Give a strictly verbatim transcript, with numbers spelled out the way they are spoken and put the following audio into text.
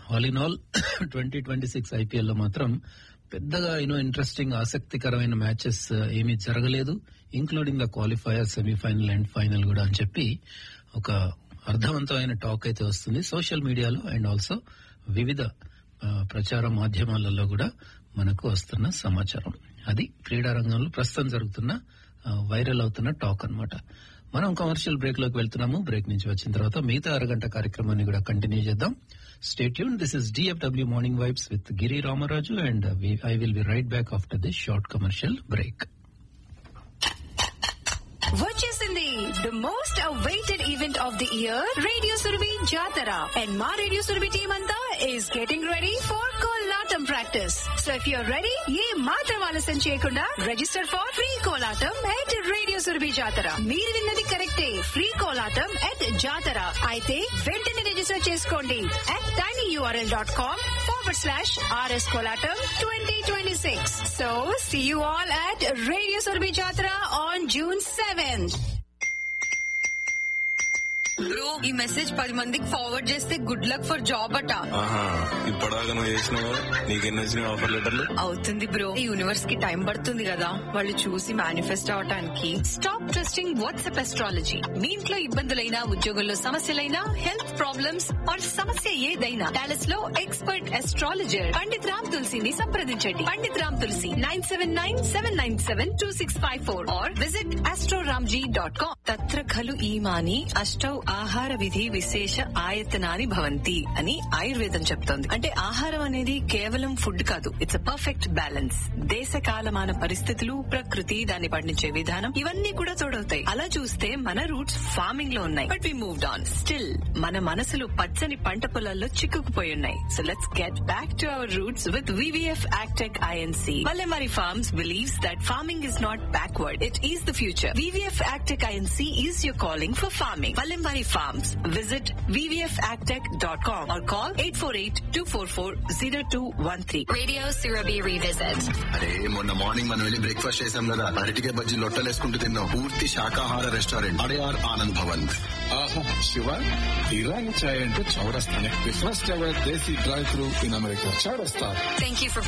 All in all twenty twenty six IPL లో మాత్రం పెద్దగా యూనో ఇంట్రెస్టింగ్ ఆసక్తికరమైన మ్యాచెస్ ఏమీ జరగలేదు, including the qualifier, semi-final and final కూడా అని చెప్పి ఒక అర్థవంతమైన టాక్ అయితే వస్తుంది సోషల్ మీడియాలో అండ్ ఆల్సో వివిధ ప్రచార మాధ్యమాలలో కూడా మనకు వస్తున్న సమాచారం. అది క్రీడా రంగంలో ప్రస్తుతం జరుగుతున్న వైరల్ అవుతున్న టాక్ అన్నమాట. మనం కమర్షియల్ బ్రేక్ లోకి వెళ్తున్నాము. బ్రేక్ నుంచి వచ్చిన తర్వాత మిగతా అరగంట కార్యక్రమాన్ని కూడా కంటిన్యూ చేద్దాం. Stay tuned. This is D F W Morning Vibes with Giri Ramaraju, and uh, we, I will be right back after this short commercial break. వచ్చేసింది the most awaited event of the year, radio Surabhi జాతర. And మా radio Surabhi team అంతా is getting ready for Kolatam practice. So if you're ready, ఏ మాత్రం ఆలస్యం చేయకుండా register for free Kolatam at radio Surabhi జాతర. మీరు విన్నది కరెక్టే, ఫ్రీ కోలాటం ఎట్ జాతర. అయితే వెంటనే రిజిస్టర్ చేసుకోండి at tinyurl.com forward slash rs Kolatam twenty twenty-six. So see you all at Radio Surabhi Jatara on June seventh. Bro, ఈ మెసేజ్ పది మందికి ఫార్వర్డ్ చేస్తే గుడ్ లక్ ఫర్ జాబ్ అట. ఇప్పటిదాకా నువ్వు చేసినావు, నీకెన్ని వచ్చినాయి ఆఫర్ లెటర్లు? అవుతుంది బ్రో, ఈ యూనివర్స్ కి టైం పడుతుంది కదా వాళ్ళు చూసి మేనిఫెస్ట్ అవటానికి. Stop trusting WhatsApp astrology. మీ ఇంట్లో ఇబ్బందులైనా, ఉద్యోగంలో సమస్యలైనా, హెల్త్ ప్రాబ్లమ్స్ ఆర్ సమస్య ఏదైనా, డాలస్ లో ఎక్స్పర్ట్ అస్ట్రాలజర్ పండిత్ రామ్ తులసిని సంప్రదించండి. పండిత్ రామ్ తులసి nine seven nine seven nine seven two six five four are visit Astroramji dot com. తత్ర ఖలు ఈమాని అష్టౌ ఆహార విధి విశేష ఆయతనాని భవంతి అని ఆయుర్వేదం చెప్తోంది. అంటే ఆహారం అనేది కేవలం ఫుడ్ కాదు, ఇట్స్ అ పర్ఫెక్ట్ బ్యాలెన్స్. దేశ కాలమాన పరిస్థితులు, ప్రకృతి, దాన్ని పండించే విధానం, ఇవన్నీ కూడా తోడవుతాయి. అలా చూస్తే మన రూట్స్ ఫార్మింగ్ లో ఉన్నాయి, but we moved on. Still మన మనసులు పచ్చని పంట పొలాల్లో చిక్కుకుపోయి ఉన్నాయి. So let's get back to our roots with VVF యాక్టెక్ INC. Palamari Farms believes that farming is not backward, it is the future. V V F Agtech I N C is your calling for farming. Palamari Farms. Visit v v f agtech dot com or call eight four eight, two four four, zero two one three. Radio Surabhi Revisit. అరే మొన్న morning మనం వెళ్ళి breakfast చేసాం కదా, అరటికాయ బజ్జీ లొట్టలేసుకుంటూ తిన్నాం. పూర్తి శాకాహార రెస్టారెంట్ అడయార్ ఆనంద్ భవన్. ఆహా శివ, ఇరానీ చాయ్ అంటే చౌరస్తానే. The first ever desi drive through in America, చౌరస్తా. Thank you for